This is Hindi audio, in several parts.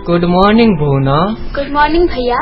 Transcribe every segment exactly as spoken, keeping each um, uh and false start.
गुड मॉर्निंग भूना। गुड मॉर्निंग भैया।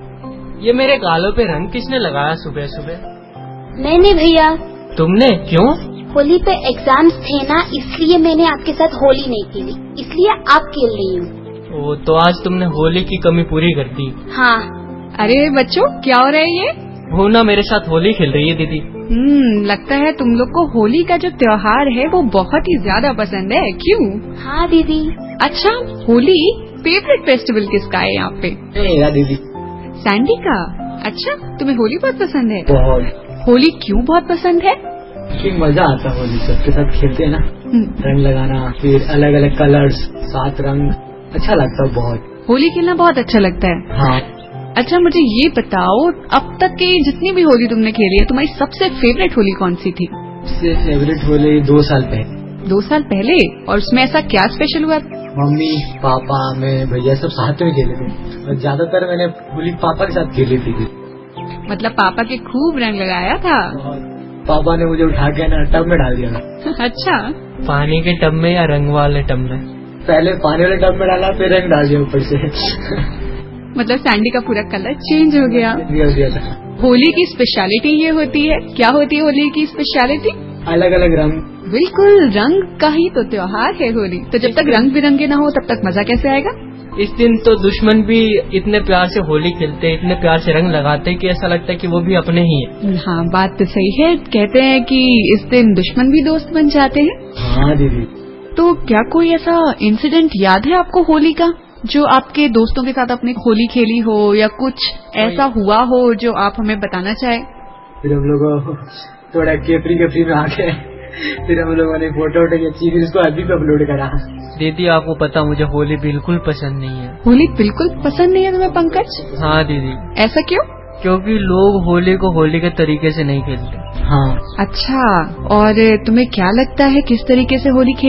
ये मेरे गालों पे रंग किसने लगाया सुबह सुबह? मैंने भैया। तुमने? क्यों? होली पे एग्जाम्स थे ना, इसलिए मैंने आपके साथ होली नहीं खेली, इसलिए आप खेल रही हूँ। ओ, तो आज तुमने होली की कमी पूरी कर दी। हाँ। अरे बच्चों, क्या हो रहा है ये? भूना मेरे साथ होली खेल रही है दीदी। हम्म लगता है तुम लोग को होली का जो त्योहार है वो बहुत ही ज्यादा पसंद है, क्यों? हाँ दीदी। अच्छा, होली फेवरेट फेस्टिवल किसका है यहाँ पे? मेरा दीदी। सैंडी का? अच्छा, तुम्हें होली बहुत पसंद है? बहुत। होली क्यों बहुत पसंद है? कि मजा आता है होली, सबके साथ खेलते हैं ना, रंग लगाना, फिर अलग अलग कलर्स, सात रंग, अच्छा लगता है बहुत। होली खेलना बहुत अच्छा लगता है। हाँ। अच्छा, मुझे ये बताओ, अब तक की जितनी भी होली तुमने खेली है, तुम्हारी सबसे फेवरेट होली कौन सी थी? सबसे फेवरेट होली दो साल पहले। दो साल पहले? और उसमें ऐसा क्या स्पेशल हुआ? मम्मी पापा मैं भैया सब साथ में खेले थे, और ज्यादातर मैंने होली पापा के साथ खेली थी। मतलब पापा के खूब रंग लगाया था? पापा ने मुझे उठा के ना टब में डाल दिया था। अच्छा, पानी के टब में या रंग वाले टब में? पहले पानी वाले टब में डाला, फिर रंग डाल दिया ऊपर से। मतलब सैंडी का पूरा कलर चेंज हो गया। दिया था। होली की स्पेशलिटी ये होती है, क्या होती है होली की स्पेशलिटी? अलग अलग रंग। बिल्कुल, रंग का ही तो त्योहार है होली, तो जब तक रंग बिरंगे ना हो तब तक मजा कैसे आएगा? इस दिन तो दुश्मन भी इतने प्यार से होली खेलते हैं, इतने प्यार से रंग लगाते हैं कि ऐसा लगता है कि वो भी अपने ही है। हाँ, बात तो सही है। कहते हैं कि इस दिन दुश्मन भी दोस्त बन जाते हैं। हाँ दीदी। तो क्या कोई ऐसा इंसिडेंट याद है आपको होली का, जो आपके दोस्तों के साथ आपने होली खेली हो, या कुछ ऐसा हुआ हो जो आप हमें बताना चाहे? फिर हम लोग थोड़ा केपरी केपरी में आके फिर हम लोगों ने फोटो वोटो खींची, फिर इसको अभी पे अपलोड करा। दीदी आपको पता, मुझे होली बिल्कुल पसंद नहीं है। होली बिल्कुल पसंद नहीं है तुम्हें पंकज? हाँ दीदी। ऐसा क्यों? क्योंकि लोग होली को होली के तरीके से नहीं खेलते। हाँ। अच्छा, और तुम्हें क्या लगता है किस तरीके से होली खेल